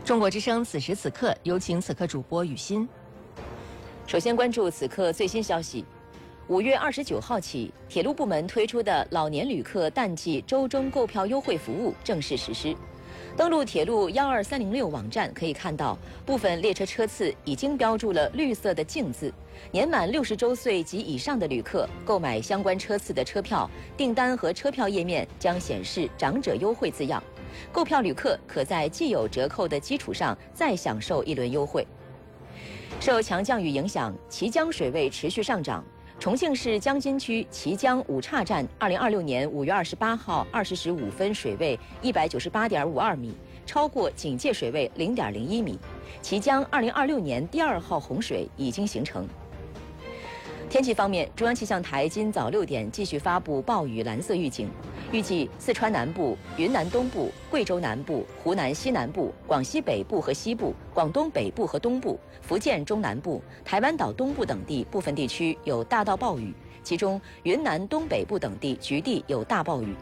中国之声此时此刻，有请此刻主播雨欣。 首先关注此刻最新消息：5月29号起，铁路部门推出的老年旅客淡季周中购票优惠服务正式实施。登录铁路12306网站可以看到，部分列车车次已经标注了绿色的净字。年满60周岁及以上的旅客购买相关车次的车票订单和车票页面将显示长者优惠字样。购票旅客可在既有折扣的基础上再享受一轮优惠。受强降雨影响，綦江水位持续上涨。重庆市江津区綦江五岔站2026年5月28号20时5分水位198.52米，超过警戒水位0.01米。綦江2026年第2号洪水已经形成。天气方面，中央气象台今早6点继续发布暴雨蓝色预警，预计四川南部、云南东部、贵州南部、湖南西南部、广西北部和西部、广东北部和东部、福建中南部、台湾岛东部等地部分地区有大到暴雨，其中云南东北部等地局地有大暴雨。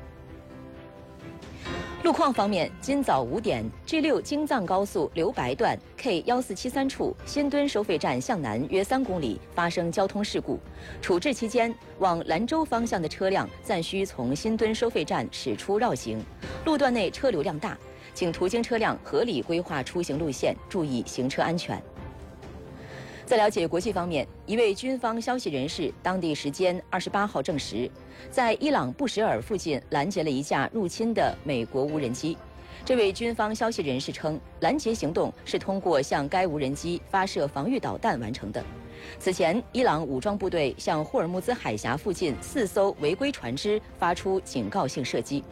路况方面，今早5点 ，G6 京藏高速留白段 K1473处新墩收费站向南约3公里发生交通事故，处置期间，往兰州方向的车辆暂需从新墩收费站驶出绕行，路段内车流量大，请途经车辆合理规划出行路线，注意行车安全。在了解国际方面，一位军方消息人士当地时间28号证实，在伊朗布什尔附近拦截了一架入侵的美国无人机。这位军方消息人士称，拦截行动是通过向该无人机发射防御导弹完成的。此前，伊朗武装部队向霍尔木兹海峡附近4艘违规船只发出警告性射击。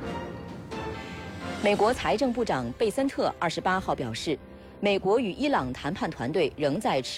美国财政部长贝森特28号表示，美国与伊朗谈判团队仍在